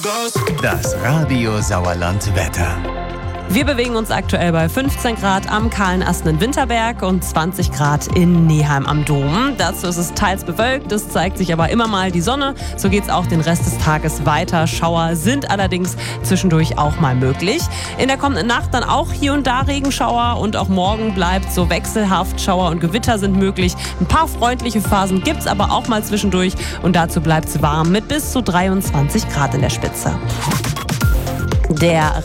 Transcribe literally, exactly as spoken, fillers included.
Das Radio Sauerland Wetter. Wir bewegen uns aktuell bei fünfzehn Grad am kahlen Asten in Winterberg und zwanzig Grad in Neheim am Dom. Dazu ist es teils bewölkt, es zeigt sich aber immer mal die Sonne. So geht es auch den Rest des Tages weiter. Schauer sind allerdings zwischendurch auch mal möglich. In der kommenden Nacht dann auch hier und da Regenschauer und auch morgen bleibt so wechselhaft. Schauer und Gewitter sind möglich. Ein paar freundliche Phasen gibt es aber auch mal zwischendurch und dazu bleibt es warm mit bis zu dreiundzwanzig Grad in der Spitze. Der